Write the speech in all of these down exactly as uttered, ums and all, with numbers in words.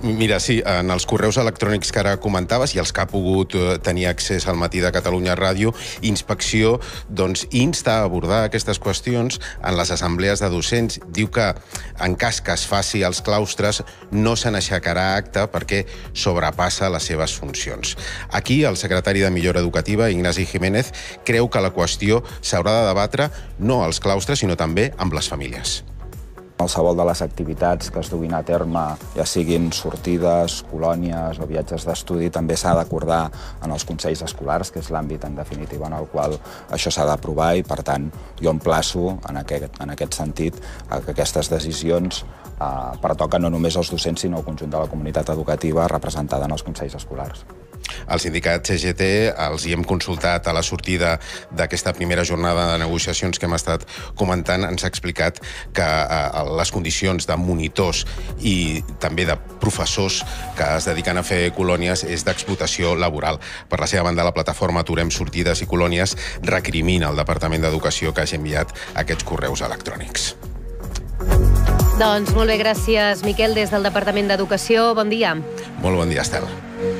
Mira, sí, en els correus electrònics que ara comentaves i els que ha pogut tenir accés al Matí de Catalunya Ràdio, Inspecció doncs, insta a abordar aquestes qüestions en les assemblees de docents. Diu que en cas que es faci als claustres no se n'aixecarà acte perquè sobrepassa les seves funcions. Aquí el secretari de Millora Educativa, Ignasi Jiménez, creu que la qüestió s'haurà de debatre no als claustres, sinó també amb les famílies. Qualsevol de les activitats que es duguin a terme, ja siguin sortides, colònies o viatges d'estudi, també s'ha d'acordar en els consells escolars, que és l'àmbit, en definitiva, en el qual això s'ha d'aprovar i, per tant, jo emplaço, en aquest, en aquest sentit, a que aquestes decisions eh, pertoquen no només als docents, sinó al conjunt de la comunitat educativa representada en els consells escolars. El sindicat C G T els hi hem consultat a la sortida d'aquesta primera jornada de negociacions que hem estat comentant. Ens ha explicat que eh, les condicions de monitors i també de professors que es dediquen a fer colònies és d'explotació laboral. Per la seva banda, la plataforma Aturem Sortides i Colònies recrimina al Departament d'Educació que hagi enviat aquests correus electrònics. Doncs molt bé, gràcies, Miquel, des del Departament d'Educació. Bon dia. Molt bon dia, Estel.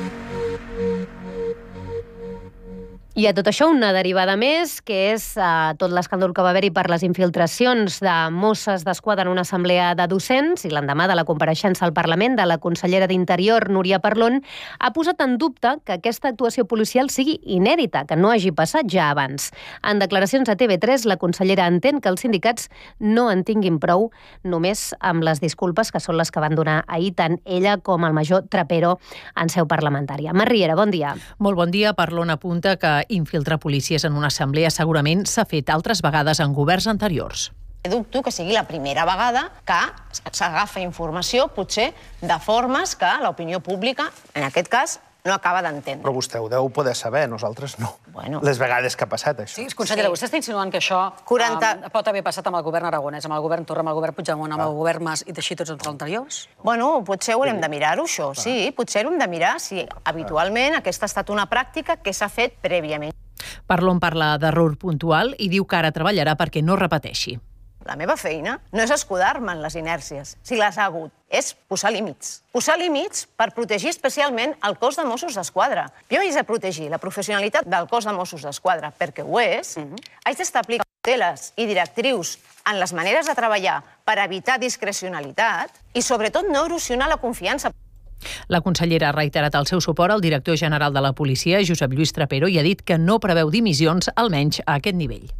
I a tot això una derivada més, que és uh, tot l'escàndol que va haver-hi per les infiltracions de Mosses d'Esquadra en una assemblea de docents i l'endemà de la compareixença al Parlament de la consellera d'Interior, Núria Parlon, ha posat en dubte que aquesta actuació policial sigui inèdita, que no hagi passat ja abans. En declaracions a T V tres, la consellera entén que els sindicats no en tinguin prou només amb les disculpes que són les que van donar ahir tant ella com el major Trapero en seu parlamentària. Mar Riera, bon dia. Molt bon dia. Parlon apunta que infiltrar policies en una assemblea segurament s'ha fet altres vegades en governs anteriors. Dubto que sigui la primera vegada que s'agafa informació, potser de formes que l'opinió pública, en aquest cas, no acaba d'entendre. Però vostè ho deu poder saber, nosaltres no. Bueno. Les vegades que ha passat, això. Sí, consellera, sí. Vostè està insinuant que això quaranta... um, pot haver passat amb el govern aragonès, amb el govern Torra, amb el govern Puigdemont, amb el govern Mas i teixir tots els anteriors? Bueno, potser haurem de mirar-ho, això, sí. Potser haurem de mirar si habitualment aquesta ha estat una pràctica que s'ha fet prèviament. Parlon parla d'error puntual i diu que ara treballarà perquè no repeteixi. La meva feina no és escudar-me en les inèrcies, si les ha hagut, és posar límits. Posar límits per protegir especialment el cos de Mossos d'Esquadra. Jo haig de protegir la professionalitat del cos de Mossos d'Esquadra, perquè ho és. Haig d'establir cauteles i directrius en les maneres de treballar per evitar discrecionalitat i, sobretot, no erosionar la confiança. La consellera ha reiterat el seu suport al director general de la policia, Josep Lluís Trapero, i ha dit que no preveu dimissions, almenys a aquest nivell.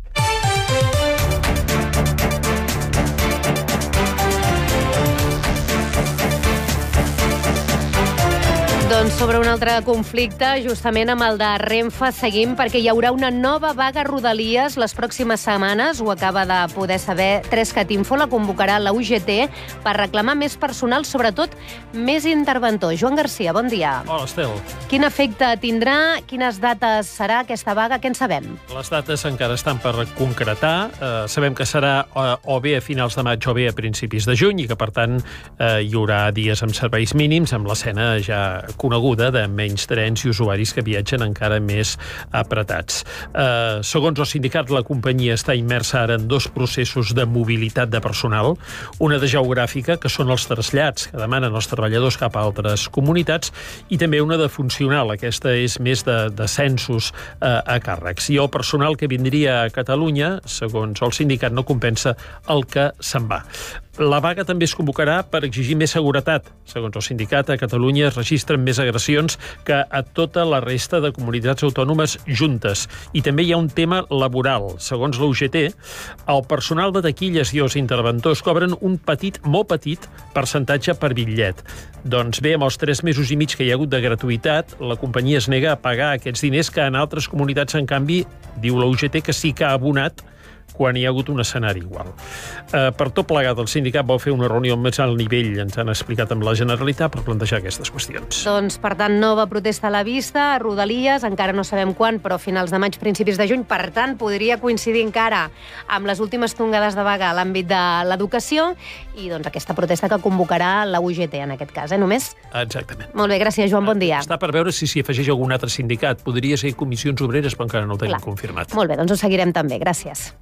Doncs sobre un altre conflicte, justament amb el de Renfe, seguim perquè hi haurà una nova vaga a Rodalies les pròximes setmanes. Ho acaba de poder saber tres-cat info. La convocarà la U G T per reclamar més personal, sobretot més interventor. Joan Garcia, bon dia. Hola, Estel. Quin efecte tindrà? Quines dates serà aquesta vaga? Què en sabem? Les dates encara estan per concretar. Eh, sabem que serà eh, o bé a finals de maig o bé a principis de juny i que, per tant, eh, hi haurà dies amb serveis mínims, amb l'escena ja coneguda de menys trens i usuaris que viatgen encara més apretats. Eh, segons el sindicat, la companyia està immersa ara en dos processos de mobilitat de personal, una de geogràfica, que són els trasllats que demanen els treballadors cap a altres comunitats, i també una de funcional, aquesta és més de, de censos eh, a càrrecs. I el personal que vindria a Catalunya, segons el sindicat, no compensa el que se'n va. La vaga també es convocarà per exigir més seguretat. Segons el sindicat, a Catalunya es registren més agressions que a tota la resta de comunitats autònomes juntes. I també hi ha un tema laboral. Segons la U G T, el personal de taquilles i els interventors cobren un petit, molt petit, percentatge per bitllet. Doncs bé, amb els tres mesos i mig que hi ha hagut de gratuïtat, la companyia es nega a pagar aquests diners que en altres comunitats, en canvi, diu la U G T que sí que ha abonat quan hi ha hagut un escenari igual. Eh, per tot plegat, el sindicat va fer una reunió més alt nivell, ens han explicat amb la Generalitat, per plantejar aquestes qüestions. Doncs, per tant, nova protesta a la vista, a Rodalies, encara no sabem quan, però a finals de maig, principis de juny, per tant, podria coincidir encara amb les últimes tongades de vaga a l'àmbit de l'educació i doncs aquesta protesta que convocarà la U G T, en aquest cas, eh, només? Exactament. Molt bé, gràcies, Joan, bon dia. Està per veure si s'hi afegeix algun altre sindicat. Podria ser Comissions Obreres, però encara no ho tenim Clar. confirmat. Molt bé, doncs ho seguirem també. Gràcies.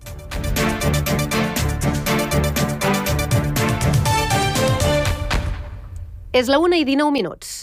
És la una i dinou minuts.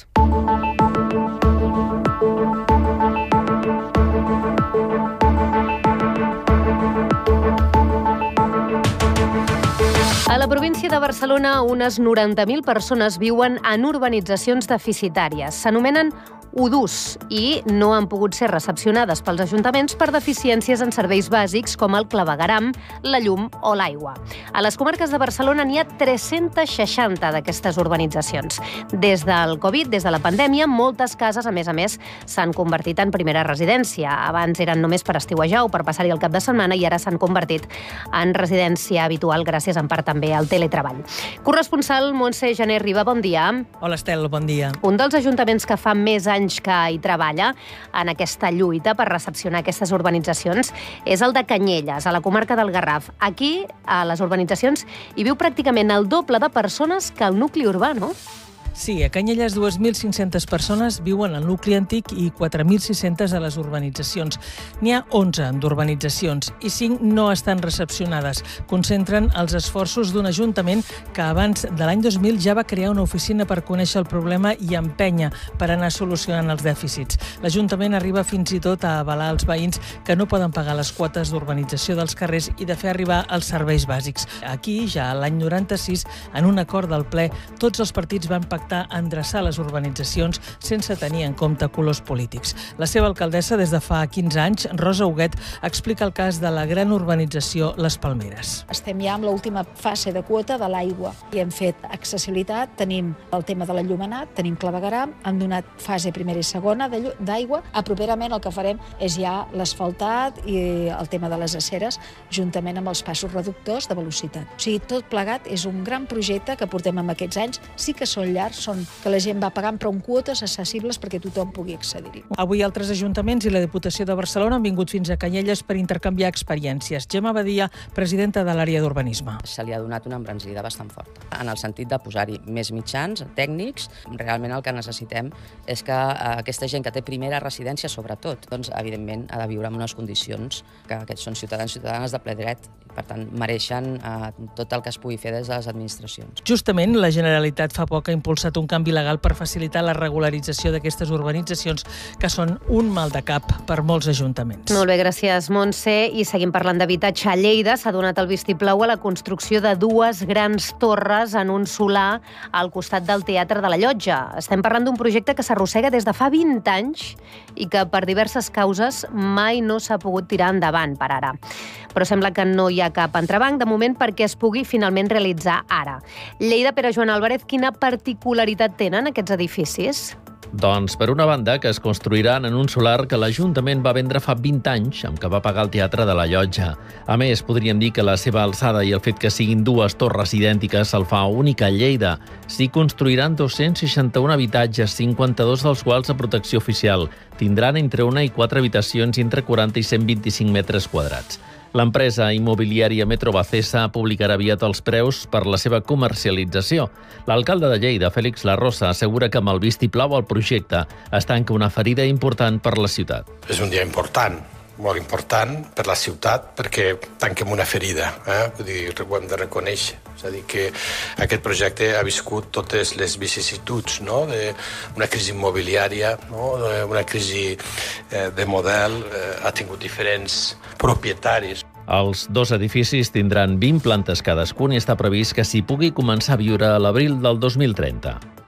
A la província de Barcelona, unes noranta mil persones viuen en urbanitzacions deficitàries. S'anomenen U D Us i no han pogut ser recepcionades pels ajuntaments per deficiències en serveis bàsics com el clavegueram, la llum o l'aigua. A les comarques de Barcelona n'hi ha tres-centes seixanta d'aquestes urbanitzacions. Des del Covid, des de la pandèmia, moltes cases, a més a més, s'han convertit en primera residència. Abans eren només per estiuejar o per passar-hi el cap de setmana i ara s'han convertit en residència habitual gràcies en part també al teletreball. Corresponsal Montse Janer Riba, bon dia. Hola, Estel, bon dia. Un dels ajuntaments que fa més anys que hi treballa en aquesta lluita per recepcionar aquestes urbanitzacions és el de Canyelles, a la comarca del Garraf. Aquí, a les urbanitzacions, hi viu pràcticament el doble de persones que al nucli urbà, no? Sí, a Canyelles dues mil cinc-centes persones viuen al nucli antic i quatre mil sis-centes a les urbanitzacions. N'hi ha onze d'urbanitzacions i cinc no estan recepcionades. Concentren els esforços d'un ajuntament que abans de l'any dos mil ja va crear una oficina per conèixer el problema i empènyer per anar solucionant els dèficits. L'Ajuntament arriba fins i tot a avalar els veïns que no poden pagar les quotes d'urbanització dels carrers i de fer arribar els serveis bàsics. Aquí, ja l'any noranta-sis, en un acord del ple, tots els partits van pactar endreçar les urbanitzacions sense tenir en compte colors polítics. La seva alcaldessa, des de fa quinze anys, Rosa Huguet, explica el cas de la gran urbanització Les Palmeres. Estem ja amb l'última fase de quota de l'aigua i hem fet accessibilitat, tenim el tema de l'enllumenat, tenim clavegueram, hem donat fase primera i segona d'aigua. A properament el que farem és ja l'asfaltat i el tema de les aceres, juntament amb els passos reductors de velocitat. O sigui, tot plegat és un gran projecte que portem en aquests anys. Sí que són llargs, són que la gent va pagant, però en quotes accessibles perquè tothom pugui accedir-hi. Avui altres ajuntaments i la Diputació de Barcelona han vingut fins a Canyelles per intercanviar experiències. Gemma Badia, presidenta de l'àrea d'urbanisme. Se li ha donat una embranzida bastant forta, en el sentit de posar-hi més mitjans tècnics. Realment el que necessitem és que aquesta gent que té primera residència, sobretot, doncs, evidentment, ha de viure en unes condicions que aquests són ciutadans i ciutadanes de ple dret i, per tant, mereixen eh, tot el que es pugui fer des de les administracions. Justament, la Generalitat fa poc ha impulsat un canvi legal per facilitar la regularització d'aquestes urbanitzacions que són un mal de cap per molts ajuntaments. Molt bé, gràcies, Montse. I seguim parlant d'habitatge. A Lleida s'ha donat el vistiplau a la construcció de dues grans torres en un solar al costat del Teatre de la Llotja. Estem parlant d'un projecte que s'arrossega des de fa vint anys i que per diverses causes mai no s'ha pogut tirar endavant per ara. Però sembla que no hi ha cap entrebanc de moment perquè es pugui finalment realitzar ara. Lleida, Pere Joan Álvarez, quina particularitat tenen aquests edificis? Doncs, per una banda, que es construiran en un solar que l'Ajuntament va vendre fa vint anys, amb què va pagar el Teatre de la Llotja. A més, podríem dir que la seva alçada i el fet que siguin dues torres idèntiques el fa únic a Lleida. S'hi construiran dos-cents seixanta-un habitatges, cinquanta-dos dels quals a protecció oficial. Tindran entre una i quatre habitacions i entre quaranta i cent vint-i-cinc metres quadrats. L'empresa immobiliària Metro Bacesa publicarà aviat els preus per la seva comercialització. L'alcalde de Lleida, Félix Larrosa, assegura que amb el vistiplau al projecte es tanca una ferida important per la ciutat. És un dia important, molt important per la ciutat, perquè tanquem una ferida, eh? Vull dir, ho hem de reconèixer. És a dir, que aquest projecte ha viscut totes les vicissituds, no? D'una crisi immobiliària, no? Una crisi eh, de model, eh, ha tingut diferents propietaris. Els dos edificis tindran vint plantes cadascun i està previst que s'hi pugui començar a viure a l'abril del dos mil trenta.